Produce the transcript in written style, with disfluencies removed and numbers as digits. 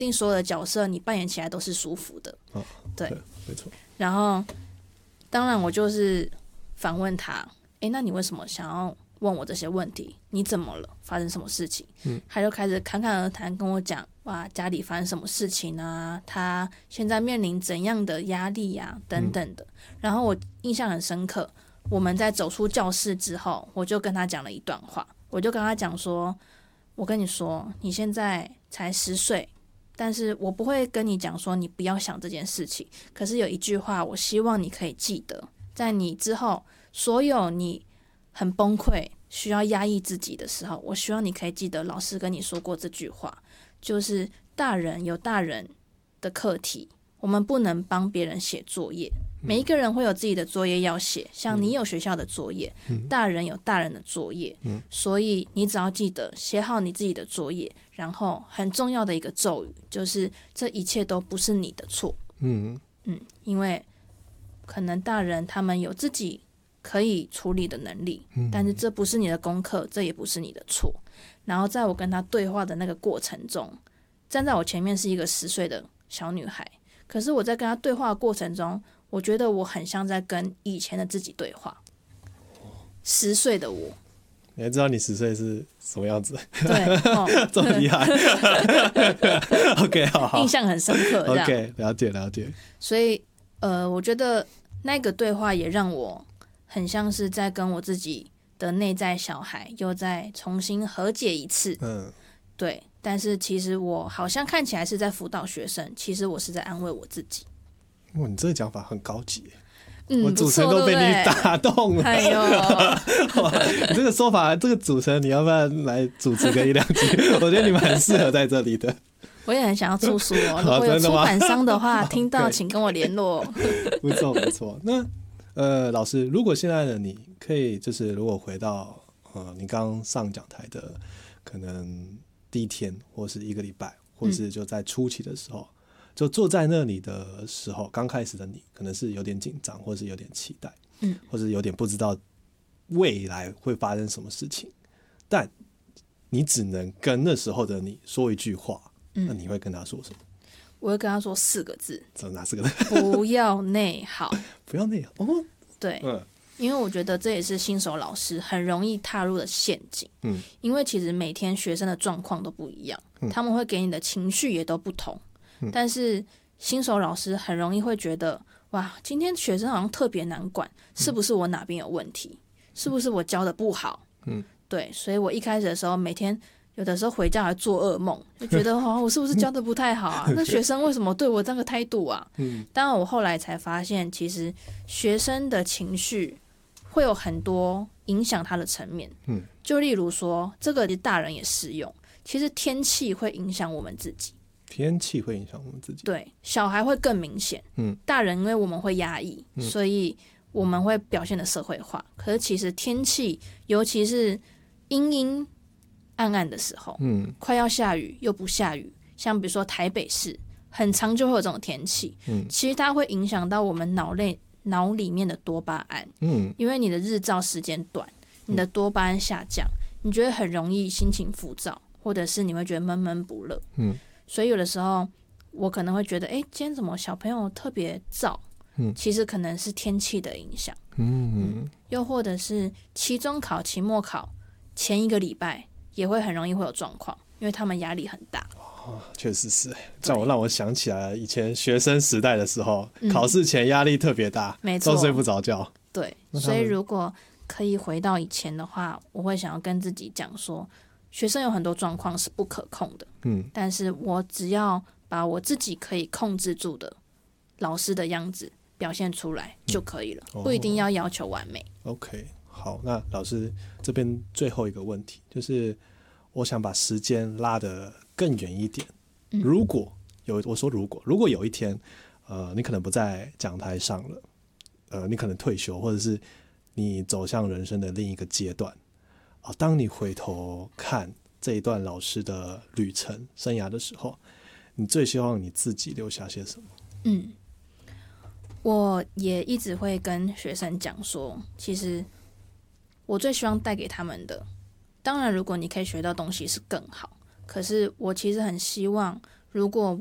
定所有的角色你扮演起来都是舒服的。对， 没错。 然后当然我就是反问他，那你为什么想要问我这些问题？你怎么了？发生什么事情？他就开始侃侃而谈，跟我讲哇，家里发生什么事情啊？他现在面临怎样的压力啊，等等的。然后我印象很深刻，我们在走出教室之后，我就跟他讲了一段话，我就跟他讲说，我跟你说，你现在才10岁，但是我不会跟你讲说你不要想这件事情。可是有一句话，我希望你可以记得，在你之后，所有你很崩溃、需要压抑自己的时候，我希望你可以记得老师跟你说过这句话，就是大人有大人的课题，我们不能帮别人写作业。每一个人会有自己的作业要写，像你有学校的作业，大人有大人的作业，所以你只要记得写好你自己的作业，然后很重要的一个咒语就是这一切都不是你的错。因为可能大人他们有自己可以处理的能力，但是这不是你的功课，这也不是你的错。然后在我跟他对话的那个过程中，站在我前面是一个10岁的小女孩，可是我在跟他对话的过程中，我觉得我很像在跟以前的自己对话。10岁的我， 你还知道你10岁是什么样子？ 对， 这么厉害。OK， 好， 印象很深刻。 OK， 了解。 所以我觉得那个对话也让我很像是在跟我自己的内在小孩又再重新和解一次。对。但是其实我好像看起来是在辅导学生，其实我是在安慰我自己。 哇，你这个讲法很高级耶。我主持人都被你打动了。 哎呦， 你这个说法，这个主持人你要不要来主持个1-2集？我觉得你们很适合在这里的。 我也很想要出书哦，如果有出版商的话，听到请跟我联络。 不错。那老师，如果现在的你可以，就是如果回到你刚上讲台的可能第一天，或是1个礼拜，或是就在初期的时候，就坐在那里的时候，刚开始的你可能是有点紧张，或是有点期待，或是有点不知道未来会发生什么事情，但你只能跟那时候的你说一句话，那你会跟他说什么？ 我会跟他说4个字。 哪4个字？ 不要内耗。 不要内耗。 对。因为我觉得这也是新手老师很容易踏入的陷阱。因为其实每天学生的状况都不一样，他们会给你的情绪也都不同。但是新手老师很容易会觉得，哇，今天学生好像特别难管，是不是我哪边有问题？是不是我教的不好？对，所以我一开始的时候，每天有的时候回家还做噩梦，就觉得我是不是教的不太好啊？那学生为什么对我这个态度啊？当然我后来才发现，其实学生的情绪会有很多影响他的层面。就例如说，这个大人也适用，其实天气会影响我们自己。 天气会影响我们自己。 对，小孩会更明显。大人因为我们会压抑，所以我们会表现的社会化。可是其实天气，尤其是阴阴暗暗的时候，快要下雨又不下雨，像比如说台北市，很常就会有这种天气。其实它会影响到我们脑里面的多巴胺。因为你的日照时间短，你的多巴胺下降，你觉得很容易心情浮躁，或者是你会觉得闷闷不乐。所以有的时候我可能会觉得，今天怎么小朋友特别燥？其实可能是天气的影响。又或者是期中考、期末考前1个礼拜也会很容易会有状况，因为他们压力很大。 确实是，让我想起来了以前学生时代的时候，考试前压力特别大， 没错， 都睡不着觉。 对，所以如果可以回到以前的话，我会想要跟自己讲说，学生有很多状况是不可控的，但是我只要把我自己可以控制住的老师的样子表现出来就可以了，不一定要求完美。 OK， 好，那老师这边最后一个问题就是，我想把时间拉得更远一点。如果有一天，你可能不在讲台上了，你可能退休，或者是你走向人生的另一个阶段。当你回头看这一段老师的旅程生涯的时候，你最希望你自己留下些什么？ 我也一直会跟学生讲说，其实我最希望带给他们的，当然如果你可以学到东西是更好，可是我其实很希望， 如果